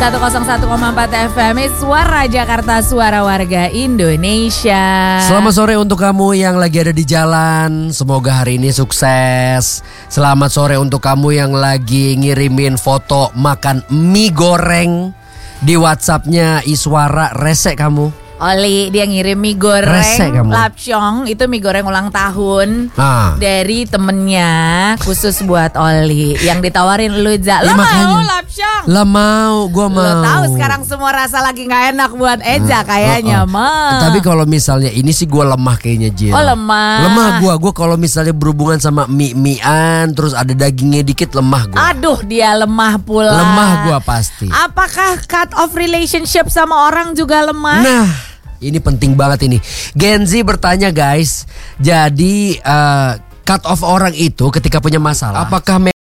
101,4 FM Suara Jakarta, suara warga Indonesia. Selamat sore untuk kamu yang lagi ada di jalan. Semoga hari ini sukses. Selamat sore untuk kamu yang lagi ngirimin foto makan mie goreng di WhatsApp-nya Iswara. Resek kamu. Oli dia ngirim mie goreng Lapsyong. Itu mie goreng ulang tahun dari temennya khusus buat Oli. Yang ditawarin lu Eja. Lo mau Lapsyong? Lah mau, gue mau. Lo tahu sekarang semua rasa lagi gak enak buat Eja kayaknya mah. Tapi kalau misalnya ini sih gue lemah kayaknya Jill. Oh lemah. Lemah gue kalau misalnya berhubungan sama mie-mian terus ada dagingnya dikit lemah gue. Aduh dia lemah pula. Lemah gue pasti. Apakah cut off relationship sama orang juga lemah? Nah ini penting banget ini. Gen Z bertanya guys. Jadi cut off orang itu ketika punya masalah, apakah